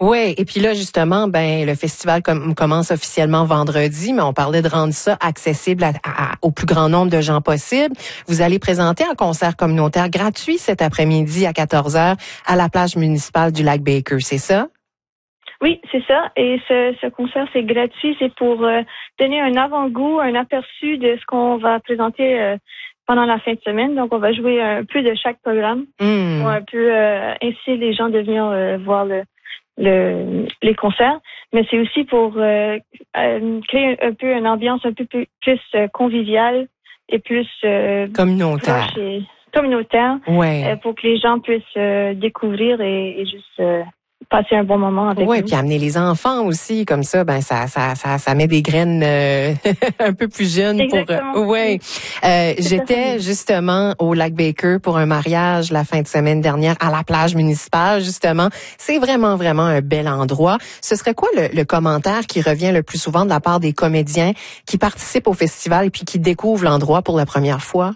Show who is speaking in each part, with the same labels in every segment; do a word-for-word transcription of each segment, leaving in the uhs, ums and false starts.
Speaker 1: Oui, et puis là, justement, ben le festival com- commence officiellement vendredi, mais on parlait de rendre ça accessible à, à- au plus grand nombre de gens possible. Vous allez présenter un concert communautaire gratuit cet après-midi à quatorze heures à la plage municipale du lac Baker, c'est ça?
Speaker 2: Oui, c'est ça. Et ce, ce concert, c'est gratuit. C'est pour euh, donner un avant-goût, un aperçu de ce qu'on va présenter euh, pendant la fin de semaine. Donc, on va jouer un peu de chaque programme
Speaker 1: Mm.
Speaker 2: pour un peu euh, inciter les gens de venir euh, voir le, le, les concerts. Mais c'est aussi pour euh, euh, créer un peu une ambiance un peu plus, plus euh, conviviale et plus euh,
Speaker 1: Communautaire.
Speaker 2: proche et communautaire
Speaker 1: Ouais.
Speaker 2: euh, pour que les gens puissent euh, découvrir et, et juste euh, passer un bon moment avec
Speaker 1: Ouais,
Speaker 2: nous.
Speaker 1: puis amener les enfants aussi, comme ça, ben ça, ça, ça, ça met des graines euh, un peu plus jeunes.
Speaker 2: Exactement.
Speaker 1: Pour. Ouais, euh, j'étais justement au lac Baker pour un mariage la fin de semaine dernière à la plage municipale. Justement, c'est vraiment, vraiment un bel endroit. Ce serait quoi le, le commentaire qui revient le plus souvent de la part des comédiens qui participent au festival et puis qui découvrent l'endroit pour la première fois?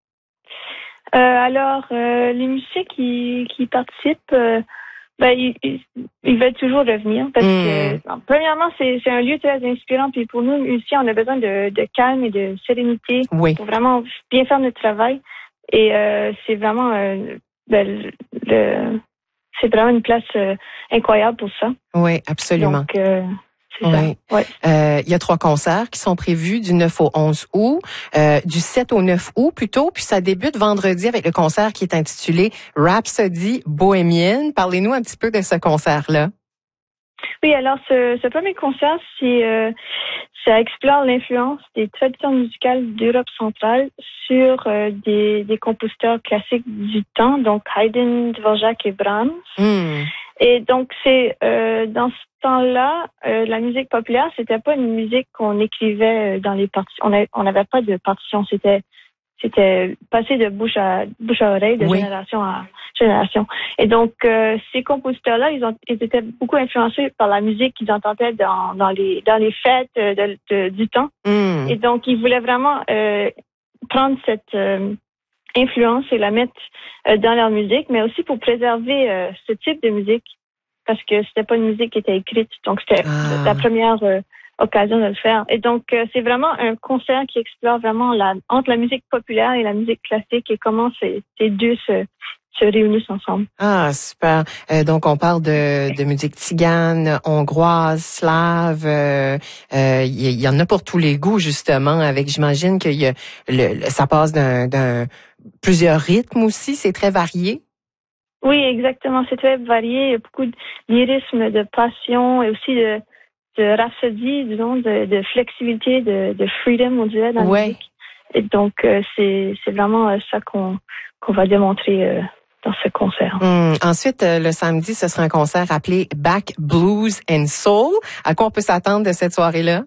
Speaker 2: Euh, alors, euh, les musiciens qui, qui participent, euh, ben, ils, ils, ils veulent toujours revenir parce
Speaker 1: Mm.
Speaker 2: que, bon, premièrement, c'est, c'est un lieu très inspirant. Puis pour nous, musiciens, on a besoin de, de calme et de sérénité
Speaker 1: Oui.
Speaker 2: pour vraiment bien faire notre travail. Et euh, c'est vraiment, euh, ben, le, c'est vraiment une place euh, incroyable pour ça.
Speaker 1: Oui, absolument.
Speaker 2: Donc, euh, c'est
Speaker 1: oui.
Speaker 2: ça. Ouais.
Speaker 1: Euh, il y a trois concerts qui sont prévus du neuf au onze août, euh, du sept au neuf août plutôt, puis ça débute vendredi avec le concert qui est intitulé Rhapsody bohémienne. Parlez-nous un petit peu de ce concert-là.
Speaker 2: Oui, alors ce, ce premier concert, c'est euh, ça explore l'influence des traditions musicales d'Europe centrale sur euh, des, des compositeurs classiques du temps, donc Haydn, Dvorak et Brahms.
Speaker 1: Mm.
Speaker 2: Et donc c'est euh, dans ce temps-là, euh, la musique populaire, c'était pas une musique qu'on écrivait dans les partitions. On a, on n'avait pas de partition, c'était c'était passé de bouche à bouche à oreille, de
Speaker 1: Oui.
Speaker 2: génération à génération. Et donc, euh, ces compositeurs-là, ils ont, ils étaient beaucoup influencés par la musique qu'ils entendaient dans, dans les, dans les fêtes de, de, du temps.
Speaker 1: Mm.
Speaker 2: Et donc, ils voulaient vraiment euh, prendre cette euh, influence et la mettre euh, dans leur musique, mais aussi pour préserver euh, ce type de musique, parce que c'était pas une musique qui était écrite. Donc, c'était
Speaker 1: Ah.
Speaker 2: la première euh, occasion de le faire. Et donc, euh, c'est vraiment un concert qui explore vraiment la, entre la musique populaire et la musique classique et comment ces, ces deux se, se réunissent ensemble.
Speaker 1: Ah, super. Euh, donc, on parle de, de musique tzigane, hongroise, slave. Euh, euh, il y, y en a pour tous les goûts, justement, avec, j'imagine que y a le, le- ça passe d'un, d'un plusieurs rythmes aussi. C'est très varié.
Speaker 2: Oui, exactement. C'est très varié. Il y a beaucoup de lyrisme, de passion et aussi de, de rhapsodie, disons, de, de flexibilité, de, de freedom, on dirait, dans la
Speaker 1: Ouais.
Speaker 2: musique. Et donc, euh, c'est, c'est vraiment euh, ça qu'on, qu'on va démontrer euh, dans ce concert.
Speaker 1: Hum. Ensuite, euh, le samedi, ce sera un concert appelé Back Blues and Soul. À quoi on peut s'attendre de cette soirée-là?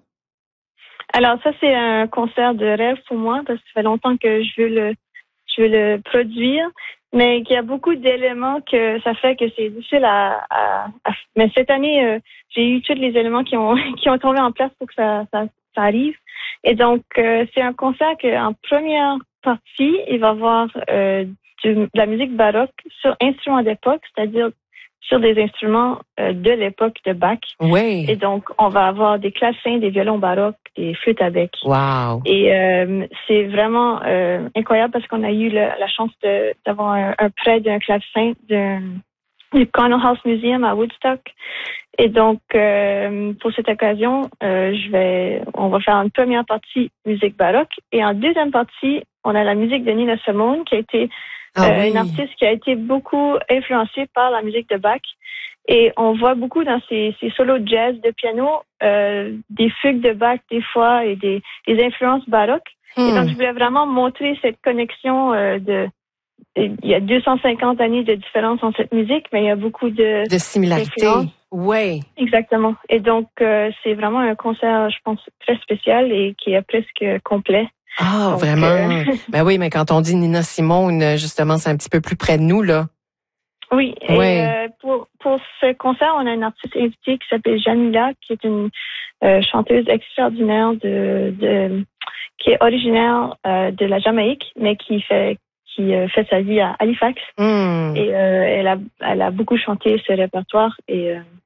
Speaker 2: Alors, ça, c'est un concert de rêve pour moi parce que ça fait longtemps que je veux le, je veux le produire, mais qu'il y a beaucoup d'éléments que ça fait que c'est difficile à, à, à... Mais cette année, euh, j'ai eu tous les éléments qui ont qui ont tombé en place pour que ça, ça, ça arrive. Et donc, euh, c'est un concert qu'en première partie, il va y avoir euh, du, de la musique baroque sur instruments d'époque, c'est-à-dire sur des instruments euh, de l'époque de Bach.
Speaker 1: Oui.
Speaker 2: Et donc, on va avoir des clavecins, des violons baroques, des flûtes à bec.
Speaker 1: Wow.
Speaker 2: Et euh, c'est vraiment euh, incroyable parce qu'on a eu le, la chance de, d'avoir un, un prêt d'un clavecin d'un, du Connell House Museum à Woodstock. Et donc, euh, pour cette occasion, euh, je vais, on va faire une première partie musique baroque et en deuxième partie, on a la musique de Nina Simone qui a été
Speaker 1: Ah
Speaker 2: euh,
Speaker 1: oui.
Speaker 2: une artiste qui a été beaucoup influencée par la musique de Bach. Et on voit beaucoup dans ces, ces solos de jazz, de piano, euh, des fugues de Bach des fois et des, des influences baroques.
Speaker 1: Hmm.
Speaker 2: Et donc, je voulais vraiment montrer cette connexion euh, de... Il y a deux cent cinquante années de différence en cette musique, mais il y a beaucoup de...
Speaker 1: De similarité. Oui.
Speaker 2: Exactement. Et donc, euh, c'est vraiment un concert, je pense, très spécial et qui est presque complet.
Speaker 1: Ah,
Speaker 2: donc,
Speaker 1: vraiment?
Speaker 2: Euh...
Speaker 1: ben oui, mais quand on dit Nina Simone, justement, c'est un petit peu plus près de nous, là.
Speaker 2: Oui, et
Speaker 1: ouais.
Speaker 2: euh, pour, pour ce concert, on a une artiste invitée qui s'appelle Jamila, qui est une euh, chanteuse extraordinaire de, de qui est originaire euh, de la Jamaïque, mais qui fait qui euh, fait sa vie à Halifax.
Speaker 1: Mm.
Speaker 2: Et euh, elle a elle a beaucoup chanté ce répertoire et euh,